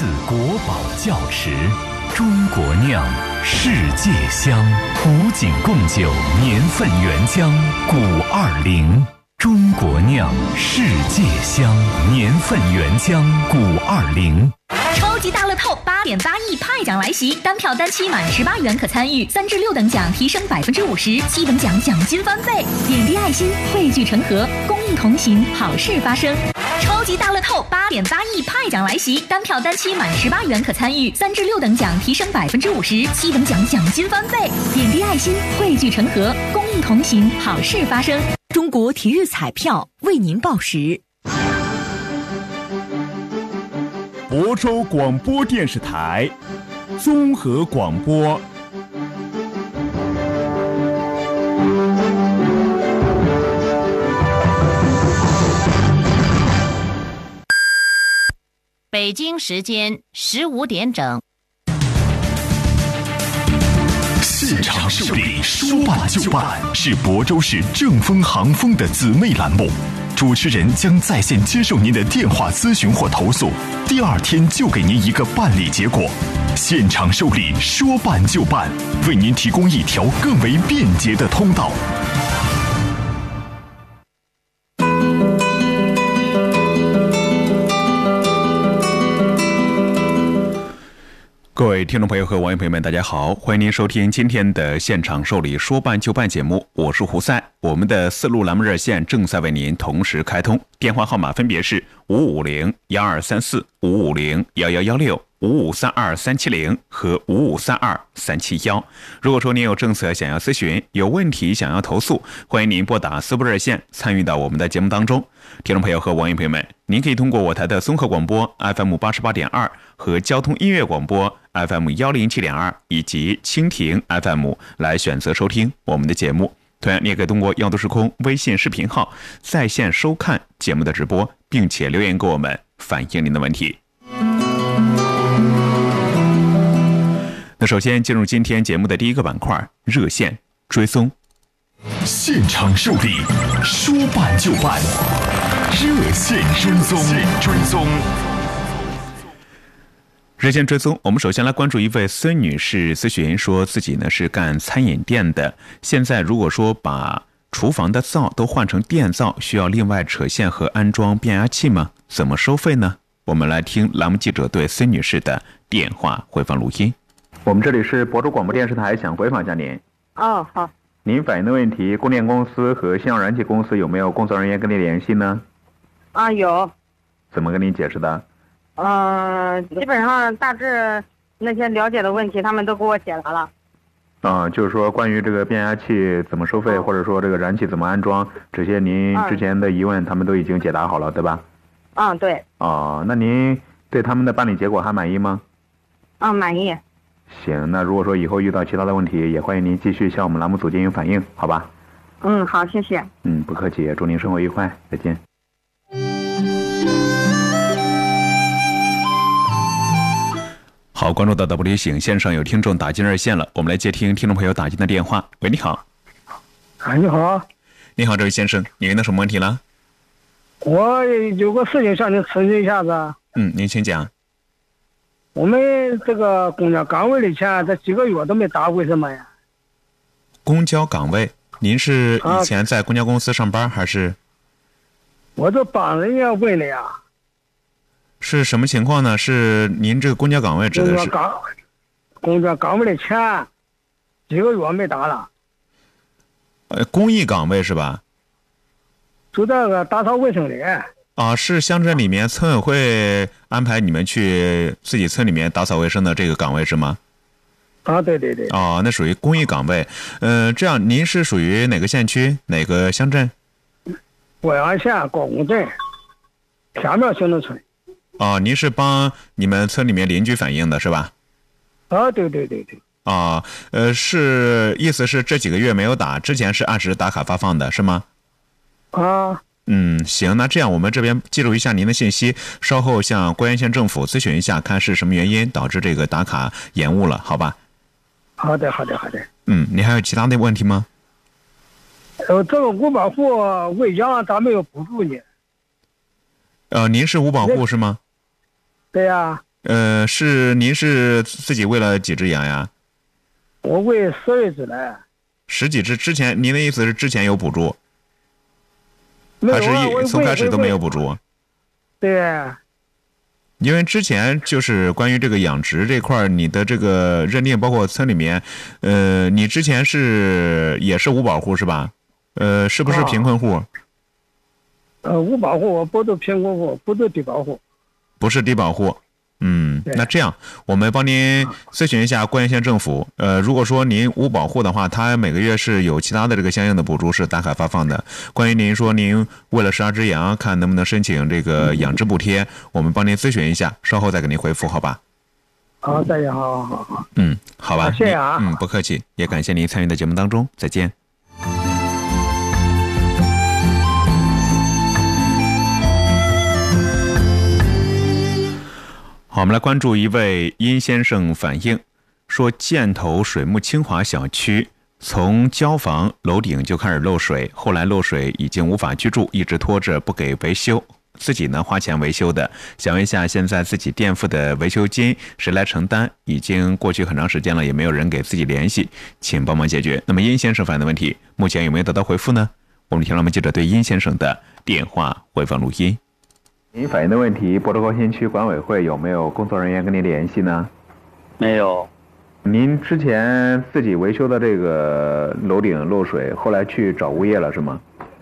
次国宝窖池，中国酿，世界香。古井贡酒年份原浆古20，中国酿，世界香，年份原浆古20。 超级大乐透8.8亿派奖来袭，单票单期满18元可参与，3至6等奖提升50%，7等奖奖金翻倍。点滴爱心，汇聚成河，公益同行，好事发生。超级大乐透8.8亿派奖来袭，单票单期满18元可参与，3至6等奖提升50%，7等奖奖金翻倍。点滴爱心，汇聚成河，公益同行，好事发生。 中国体育彩票为您报时。 亳州广播电视台综合广播。 北京时间15点整。 现场受理，说办就办，是亳州市正风航风的姊妹栏目。主持人将在线接受您的电话咨询或投诉，第2天就给您一个办理结果。现场受理，说办就办，为您提供一条更为便捷的通道。各位听众朋友和网友朋友们，大家好，欢迎您收听今天的现场受理说办就办节目，我是胡赛。我们的4路栏目热线正在为您同时开通，电话号码分别是550-1234、550-1116、5532370和5532371。如果说您有政策想要咨询，有问题想要投诉，欢迎您拨打4部热线参与到我们的节目当中。听众朋友和网友朋友们，您可以通过我台的综合广播 FM 88.2和交通音乐广播 FM 107.2以及蜻蜓 FM 来选择收听我们的节目。同样，你也可以通过耀都时空微信视频号在线收看节目的直播，并且留言给我们反映您的问题。那首先进入今天节目的第一个板块，热线追踪。现场受理，说办就办，热线追踪。热线追踪，我们首先来关注一位孙女士咨询，说自己呢是干餐饮店的，现在如果说把厨房的灶都换成电灶，需要另外扯线和安装变压器吗？怎么收费呢？我们来听栏目记者对孙女士的电话回放录音。我们这里是亳州广播电视台，想回访一下您。 哦，好。 您反映的问题，供电公司和信号燃气公司有没有工作人员跟您联系呢？ 啊，有。 怎么跟您解释的？ 基本上大致那些了解的问题，他们都给我解答了。 就是说关于这个变压器怎么收费，或者说这个燃气怎么安装，这些您之前的疑问，他们都已经解答好了，对吧？ 对。 那您对他们的办理结果还满意吗？ 满意。 行，那如果说以后遇到其他的问题，也欢迎您继续向我们栏目组进行反映，好吧？ 好，谢谢。 不客气，祝您生活愉快，再见。好，关注到W醒线上有听众打进热线了，我们来接听听众朋友打进的电话。喂，你好。 你好。 你好，这位先生，你问到什么问题了？ 我有个事情向您咨询一下子。 您请讲。 我们这个公交岗位的钱这几个月都没打，为什么呀？ 公交岗位，您是以前在公交公司上班还是？ 我这帮人家问的呀。 是什么情况呢？是您这个公交岗位指的是公交岗位的钱几个月没打了。 公益岗位是吧？ 就这个打扫卫生的。 是乡镇里面村委会安排你们去自己村里面打扫卫生的这个岗位是吗？ 对。 那属于公益岗位。这样您是属于哪个县区哪个乡镇？ 贵阳县高公镇天苗行政村。 您是帮你们村里面邻居反映的是吧？ 对。 是意思是这几个月没有打，之前是按时打卡发放的是吗？行，那这样我们这边记录一下您的信息，稍后向关原县政府咨询一下，看是什么原因导致这个打卡延误了，好吧？ 好的。 你还有其他的问题吗？ 这个五保户未养咋没有补助呢？ 您是五保户是吗？ 对呀。 您是自己喂了几只羊呀？ 我喂12只了。 10几只？之前您的意思是之前有补助，还没有啊， 是从开始都没有补助？ 对。 因为之前就是关于这个养殖这块，你的这个认定，包括村里面，你之前也是无保户是吧？是不是贫困户？ 无保户，我不是贫困户，不是低保户。 不是低保户。那这样，我们帮您咨询一下关县政府。如果说您无保户的话，他每个月是有其他的这个相应的补助是打卡发放的。关于您说您为了12只羊，看能不能申请这个养殖补贴，我们帮您咨询一下，稍后再给您回复，好吧？ 好，再见，好。 好吧， 谢谢啊。 不客气，也感谢您参与的节目当中，再见。好，我们来关注一位殷先生反映，说箭头水木清华小区从交房楼顶就开始漏水，后来漏水已经无法居住，一直拖着不给维修，自己呢花钱维修的，想问一下现在自己垫付的维修金谁来承担？已经过去很长时间了，也没有人给自己联系，请帮忙解决。那么殷先生反映的问题目前有没有得到回复呢？我们听我们记者对殷先生的电话回放录音。您反映的问题，亳州高新区管委会有没有工作人员跟您联系呢？ 没有。 您之前自己维修的这个楼顶漏水，后来去找物业了是吗？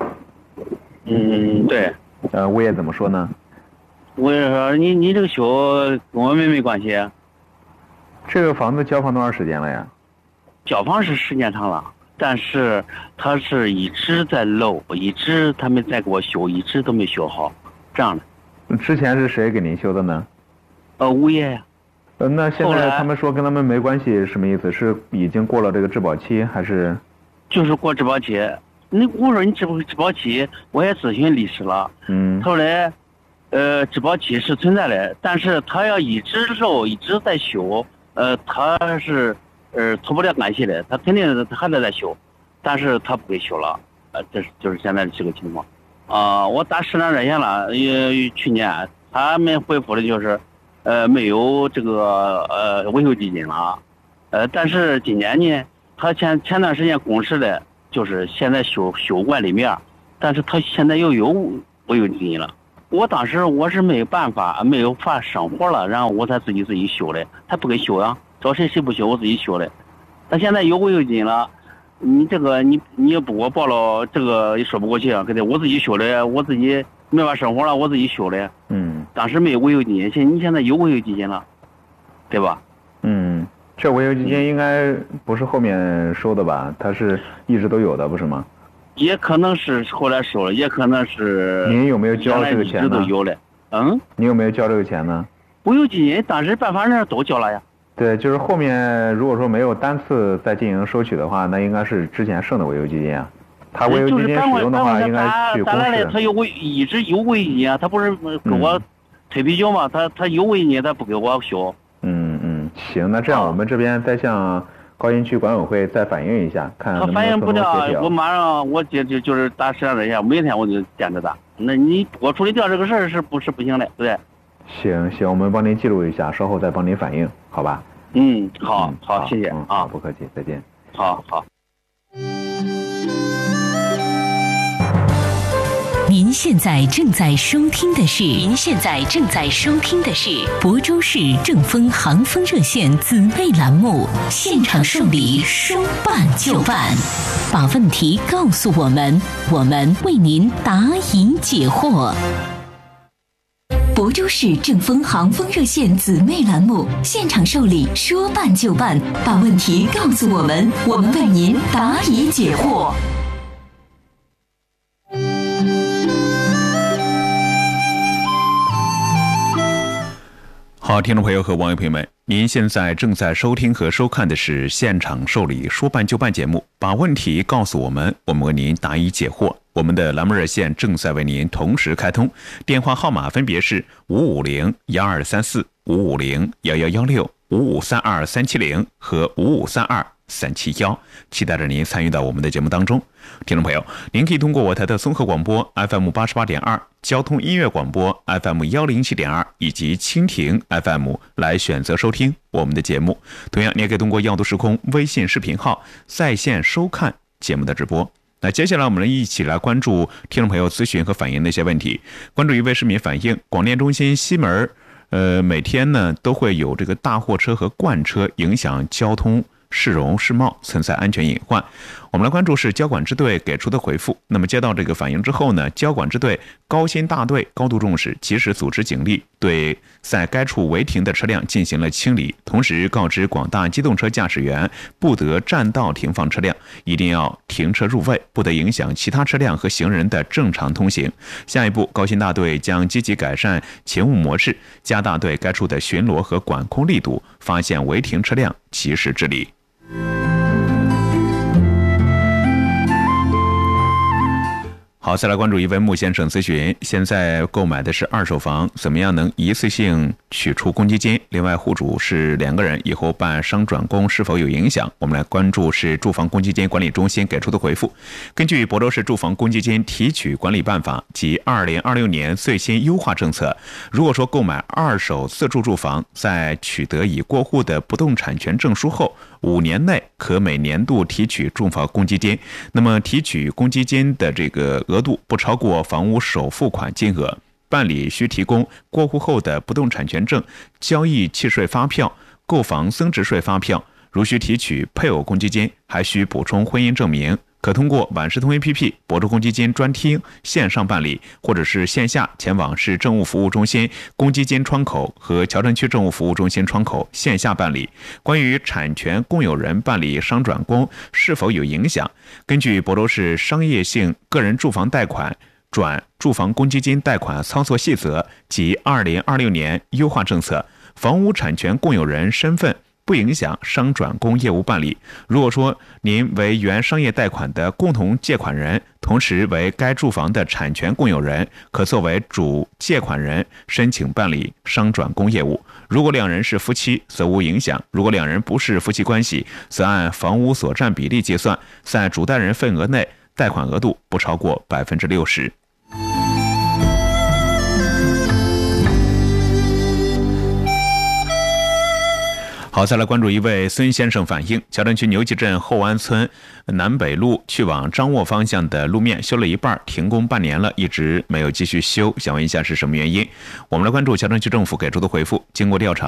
对。 物业怎么说呢？ 物业说你这个修跟我们没关系。 这个房子交房多长时间了呀？ 交房是时间长了，但是它是一直在漏，一直他们在给我修，一直都没修好，这样的。 之前是谁给您修的呢？ 物业呀。 那现在他们说跟他们没关系，什么意思？是已经过了这个质保期，还是？ 就是过质保期。我说你质保期，我也咨询律师了。后来，质保期是存在的，但是他要一直漏，一直在修，他是脱不了干系的，他肯定还在修，但是他不给修了，这就是现在的这个情况。我打市长热线了，去年他们回复的就是，没有这个维修基金了，但是今年呢，他前段时间公示的就是现在修管里面，但是他现在又有维修基金了。我当时我是没有办法，没有法生活了，然后我才自己修的，他不给修呀，找谁不修，我自己修的。他现在有维修基金了。你这个你也不给我报了，这个也说不过去啊！我自己修的，我自己没法生活了，我自己修的。当时没有维修基金，你现在有维修基金了，对吧？ 这维修基金应该不是后面收的吧？它是一直都有的，不是吗？ 也可能是后来收了，也可能是。 您有没有交这个钱呢？ 一直都有的。 你有没有交这个钱呢？ 维修基金当时办法人都交了呀。 对，就是后面如果说没有单次再进行收取的话，那应该是之前剩的维修基金啊。他维修基金使用的话，应该去公示。 他一直有维修基金啊，他不是给我推啤酒嘛？他有维修基金，他不给我修。 行，那这样我们这边再向高新区管委会再反映一下，看能不能他反映不了， 协调。 我马上就是打市长热线，每天我就见着他。那你我处理掉这个事儿是不行的，对不对？ 行，我们帮您记录一下，稍后再帮您反映，好吧？ 好，谢谢啊， 不客气，再见。 好。 您现在正在收听的是亳州市政风航风热线姊妹栏目，现场受理，说办就办，把问题告诉我们，我们为您答疑解惑。亳州市政风航风热线姊妹栏目，现场受理，说办就办，把问题告诉我们，我们为您答疑解惑。 好，听众朋友和网友朋友们，您现在正在收听和收看的是现场受理说办就办节目，把问题告诉我们，我们为您答疑解惑。我们的栏目热线正在为您同时开通，电话号码分别是550-1234、550-1116、5532370和5532370。 371，期待着您参与到我们的节目当中。听众朋友，您可以通过我台的综合广播 FM 88.2、交通音乐广播 FM 107.2以及蜻蜓 FM 来选择收听我们的节目。同样，你也可以通过耀都时空微信视频号在线收看节目的直播。那接下来我们一起来关注听众朋友咨询和反映的一些问题。关注一位市民反映，广电中心西门每天呢都会有这个大货车和罐车影响交通市容市貌，存在安全隐患。我们来关注是交管支队给出的回复。那么接到这个反映之后呢，交管支队高新大队高度重视，及时组织警力对在该处违停的车辆进行了清理，同时告知广大机动车驾驶员不得占道停放车辆，一定要停车入位，不得影响其他车辆和行人的正常通行。下一步，高新大队将积极改善勤务模式，加大对该处的巡逻和管控力度，发现违停车辆及时治理。好，再来关注一位穆先生咨询，现在购买的是二手房，怎么样能一次性取出公积金？另外户主是2个人，以后办商转公是否有影响？我们来关注是住房公积金管理中心给出的回复。根据亳州市住房公积金提取管理办法及2026年最新优化政策，如果说购买二手自住住房，在取得已过户的不动产权证书后5年内可每年度提取住房公积金，那么提取公积金的这个额度不超过房屋首付款金额，办理需提供过户后的不动产权证、交易契税发票、购房增值税发票。如需提取配偶公积金，还需补充婚姻证明，可通过晚市通 APP、亳州公积金专厅线上办理，或者是线下前往市政务服务中心公积金窗口和桥镇区政务服务中心窗口线下办理。关于产权共有人办理商转公是否有影响，根据亳州市商业性个人住房贷款转住房公积金贷款操作细则及2026年优化政策，房屋产权共有人身份不影响商转公业务办理。如果说您为原商业贷款的共同借款人，同时为该住房的产权共有人，可作为主借款人申请办理商转公业务。如果2人是夫妻，则无影响；如果2人不是夫妻关系，则按房屋所占比例计算，在主贷人份额内，贷款额度不超过60%。好，再来关注一位孙先生反映，桥镇区牛集镇后安村南北路去往张沃方向的路面修了一半，停工半年了，一直没有继续修，想问一下是什么原因？我们来关注桥镇区政府给出的回复。经过调查，